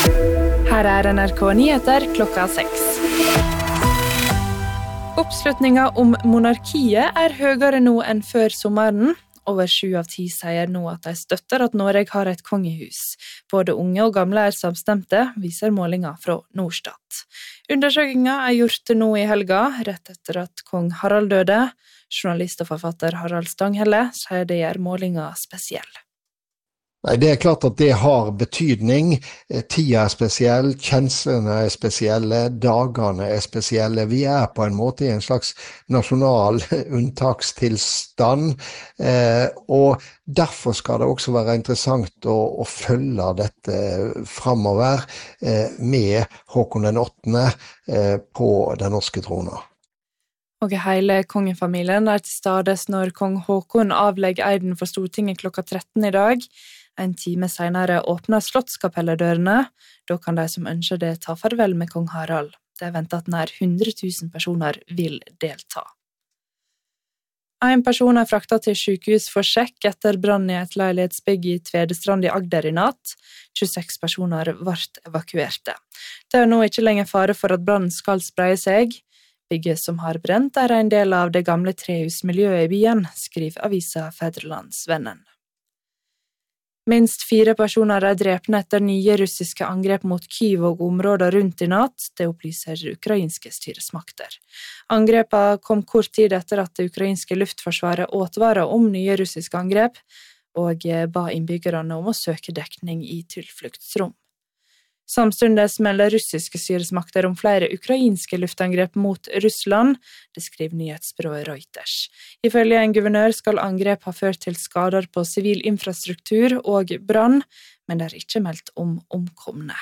Her NRK Nyheter klokka 6. Oppslutningen om monarkiet høyere nå enn før sommeren. Over 7 av 10 sier nå at de støtter at Norge har et kongehus. Både unge og gamle samstemte, viser målinger fra Norstat. Undersøkingen gjort nå i helga, rett etter at kong Harald døde. Journalist og forfatter Harald Stanghelle sier det gjør målingen spesiell. Nei, det klart at det har betydning. Tida spesiell, kjenslene spesielle, dagene spesielle. Vi på en måte i en slags nasjonal unntakstilstand, og derfor skal det også være interessant å følge dette fremover med Håkon den 8. På den norske trona. Og hele kongefamilien til stades når kong Håkon avlegger eiden for Stortinget klokka 13 i dag. En time senere åpner slottskapelledørene. Da kan de som ønsker det ta farvel med kong Harald. Det ventet at nær 100 000 personer vil delta. En person fraktet til sykehus for sjekk etter brann i et leilighetsbygg i Tvedestrand i Agder i natt. 26 personer ble evakuerte. Det nå ikke lenger fare for at brannen skal spreie seg. Bygget som har brent en del av det gamle trehusmiljøet i byen, skriver avisa Fædrelandsvennen. Minst 4 personer drepne etter nye russiske angrep mot Kyiv og områder rundt i natt, det opplyser ukrainske styresmakter. Angrepene kom kort tid etter at det ukrainske luftforsvaret advaret om nye russiske angrep, og ba innbyggerne om å søke dekning i tilfluktsrom. Samtidig melder russiske styresmakter om flere ukrainske luftangrep mot Russland, det skriver nyhetsbyrået Reuters. Ifølge en guvernør skal angrep ha ført til skader på sivil infrastruktur og brann, men det ikke meldt om omkomne.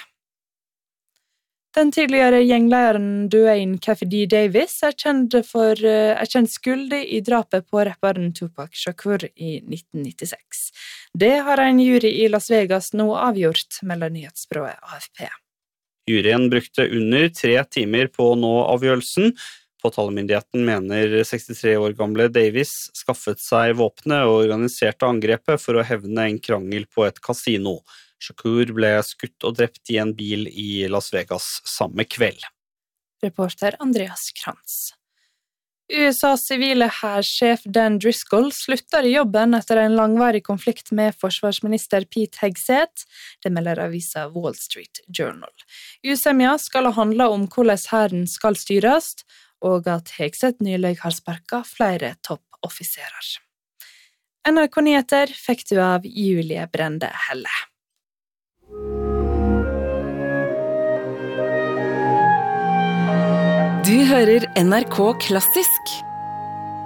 Den tidligere gjenglederen Duane Keffe D. Davis kjent skyldig i drapet på rapperen Tupac Shakur i 1996. Det har en jury i Las Vegas nå avgjort, melder nyhetsbyrået AFP. Juryen brukte under 3 timer på å nå avgjørelsen. Påtalemyndigheten mener 63 år gamle Davis skaffet seg våpnet og organiserte angrepet for å hevne en krangel på et kasino. Shakur ble skutt og drept i en bil i Las Vegas samme kveld. Reporter Andreas Krantz. USAs sivile hærsjef Dan Driscoll slutter i jobben etter en langvarig konflikt med forsvarsminister Pete Hegseth, det melder avisa Wall Street Journal. Usemja skal handle om hvordan hæren skal styres, og at Hegseth nylig har sparket flere toppoffiserer. NRK Nyheter fikk du av Julie Brende Helle. Du hører NRK Klassisk.